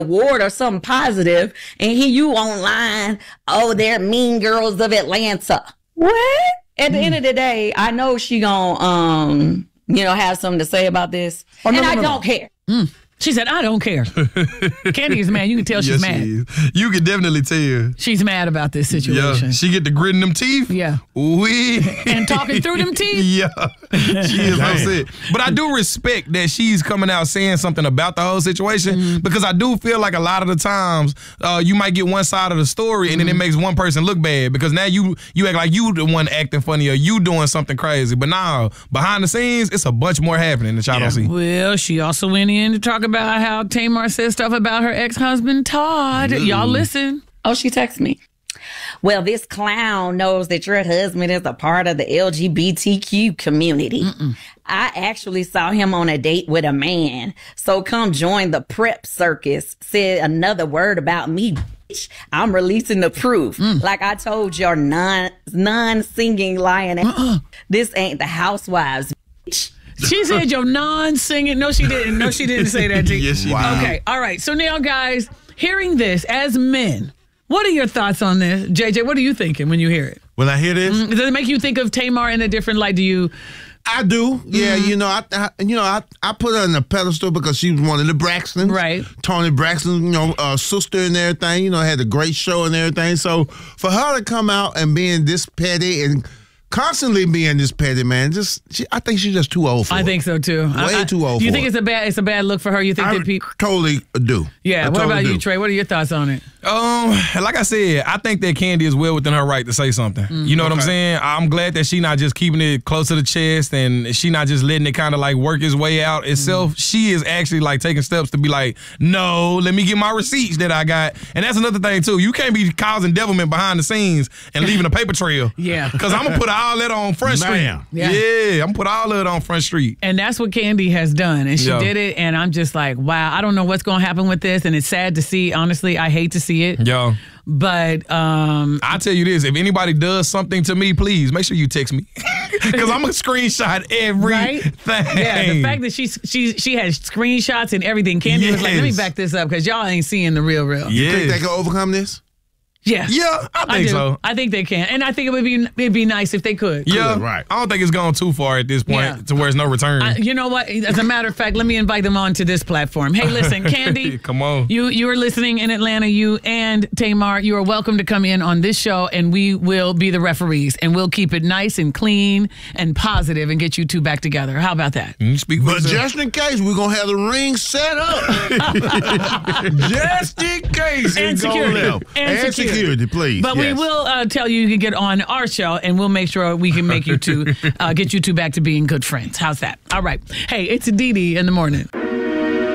award or something positive, and here you online, oh, they're Mean Girls of Atlanta. What? At the end of the day, I know she gonna have something to say about this, and I don't care. She said, I don't care. Kandi is mad. You can tell she's mad. You can definitely tell. She's mad about this situation. Yeah. She get to gritting them teeth. Yeah. And talking through them teeth. Yeah. She is upset. But I do respect that she's coming out saying something about the whole situation because I do feel like a lot of the times you might get one side of the story and then it makes one person look bad because now you act like you the one acting funny or you doing something crazy. But now, behind the scenes, it's a bunch more happening that y'all don't see. Well, she also went in to talk about how Tamar said stuff about her ex-husband, Todd. Y'all listen. Oh, she texted me. Well, this clown knows that your husband is a part of the LGBTQ community. I actually saw him on a date with a man. So come join the prep circus. Said another word about me, bitch. I'm releasing the proof. Like I told your non-singing lying this ain't the Housewives, bitch. She said your non-singing. No, she didn't. No, she didn't say that to you. Yes, she did. Okay, all right. So now, guys, hearing this as men, what are your thoughts on this? JJ, what are you thinking when you hear it? When I hear this? Does it make you think of Tamar in a different light? Do you? I do. Yeah, I put her on a pedestal because she was one of the Braxtons. Right. Toni Braxton, sister and everything, had a great show and everything. So for her to come out and being this petty and constantly being this petty, man, I think she's just too old for it. I think so too. Way too old for it. Do you think it's a bad look for her? You think that people totally do. Yeah. What about you, Trey? What are your thoughts on it? Like I said, I think that Kandi is well within her right to say something. You know what I'm saying? I'm glad that she not just keeping it close to the chest and she not just letting it kind of like work its way out itself. She is actually like taking steps to be like, no, let me get my receipts that I got. And that's another thing too. You can't be causing devilment behind the scenes and leaving a paper trail. Yeah. Because I'm gonna put all that on Front Street. Yeah, I'm gonna put all of it on Front Street. And that's what Kandi has done. And she did it. And I'm just like, wow, I don't know what's gonna happen with this. And it's sad to see. Honestly, I hate to see it. Yeah. But I'll tell you this, if anybody does something to me, please make sure you text me. Because I'm gonna screenshot everything. Yeah, the fact that she had screenshots and everything. Kandi was like, let me back this up because y'all ain't seeing the real. You think they can overcome this? Yes. Yeah, I think so. I think they can. And I think it'd be nice if they could. Yeah, right. I don't think it's gone too far at this point to where it's no return. You know what? As a matter of fact, let me invite them on to this platform. Hey, listen, Kandi. Come on. You are listening in Atlanta. You and Tamar, you are welcome to come in on this show, and we will be the referees, and we'll keep it nice and clean and positive and get you two back together. How about that? But just in case, we're going to have the ring set up. Just in case. And security. And security, please. But we will tell you can get on our show, and we'll make sure we can make you two, get you two back to being good friends. How's that? All right. Hey, it's Dee Dee in the morning.